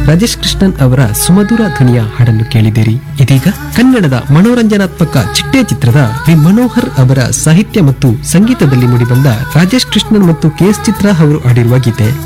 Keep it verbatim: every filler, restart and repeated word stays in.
ರಾಜೇಶ್ ಕೃಷ್ಣನ್ ಅವರ ಸುಮಧುರ ಧ್ವನಿಯ ಹಾಡನ್ನು ಕೇಳಿದಿರಿ. ಇದೀಗ ಕನ್ನಡದ ಮನೋರಂಜನಾತ್ಮಕ ಚಿಟ್ಟೆ ಚಿತ್ರದ ವಿ ಮನೋಹರ್ ಅವರ ಸಾಹಿತ್ಯ ಮತ್ತು ಸಂಗೀತದಲ್ಲಿ ಮೂಡಿಬಂದ ರಾಜೇಶ್ ಕೃಷ್ಣನ್ ಮತ್ತು ಕೆ ಎಸ್ ಚಿತ್ರ ಅವರು ಹಾಡಿರುವ ಗೀತೆ